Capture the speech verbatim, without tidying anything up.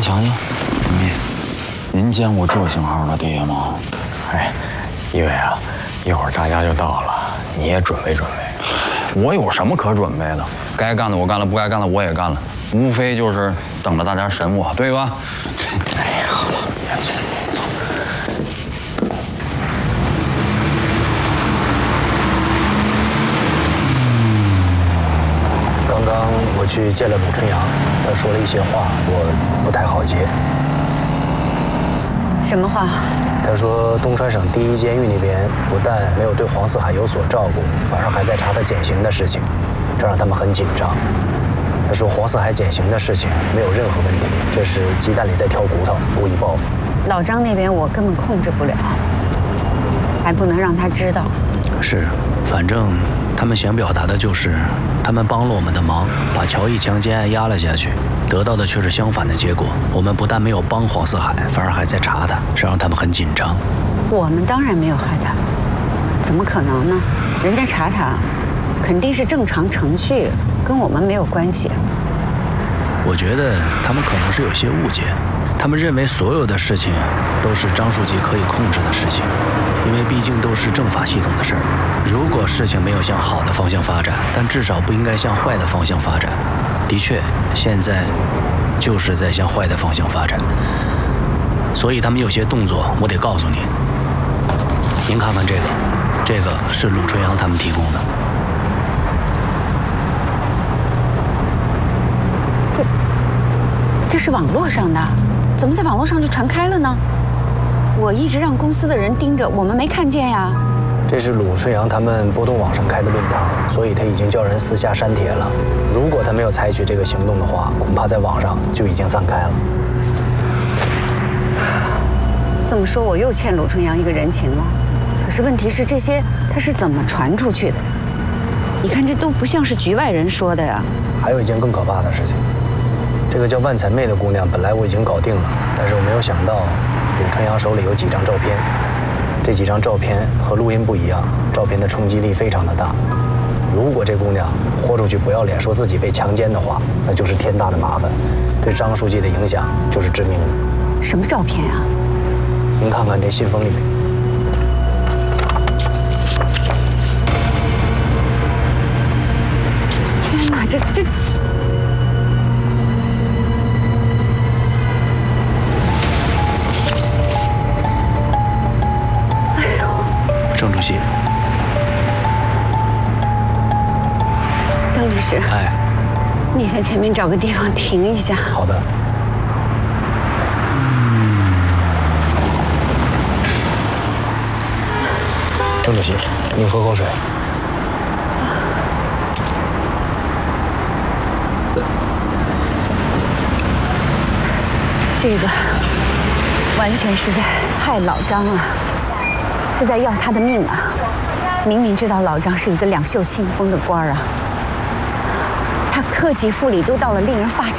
瞧瞧，陈秘，您见过这型号的爹吗？ 哎，一伟啊，一会儿大家就到了，你也准备准备。 我有什么可准备的？该干的我干了，不该干的我也干了，无非就是等着大家审我，对吧？ 哎呀，好了，别去。 刚刚我去见了鲁春阳，他说了一些话，我不太好接。 什么话？ 他说东川省第一监狱那边不但没有对黄四海有所照顾，反而还在查他减刑的事情，这让他们很紧张。他说黄四海减刑的事情没有任何问题，这是鸡蛋里在挑骨头，故意报复。 老张那边我根本控制不了，还不能让他知道。 是，反正他们想表达的就是，他们帮了我们的忙，把乔毅强奸案压了下去，得到的却是相反的结果。我们不但没有帮黄四海，反而还在查他，这让他们很紧张。 我们当然没有害他，怎么可能呢？人家查他，肯定是正常程序，跟我们没有关系。 我觉得他们可能是有些误解，他们认为所有的事情都是张书记可以控制的事情。因为毕竟都是政法系统的事儿，如果事情没有向好的方向发展，但至少不应该向坏的方向发展。的确，现在就是在向坏的方向发展，所以他们有些动作，我得告诉您。您看看这个，这个是鲁春阳他们提供的。 这，这是网络上的，怎么在网络上就传开了呢？我一直让公司的人盯着，我们没看见呀。 这是鲁春阳他们波动网上开的论坛，所以他已经叫人私下删帖了。如果他没有采取这个行动的话，恐怕在网上就已经散开了。 这么说，我又欠鲁春阳一个人情了。可是问题是，这些他是怎么传出去的？你看，这都不像是局外人说的呀。 还有一件更可怕的事情，这个叫万彩妹的姑娘，本来我已经搞定了，但是我没有想到。鲁春阳手里有几张照片，这几张照片和录音不一样，照片的冲击力非常的大。如果这姑娘豁出去不要脸说自己被强奸的话，那就是天大的麻烦，对张书记的影响就是致命的。 什么照片啊？ 您看看这信封里面。 天哪，这这。 郑主席， 邓律师， 哎， 你在前面找个地方停一下。 好的。郑主席，您喝口水。 这个完全是在害老张啊！是在要他的命啊！明明知道老张是一个两袖清风的官儿啊，他克己复礼都到了令人发指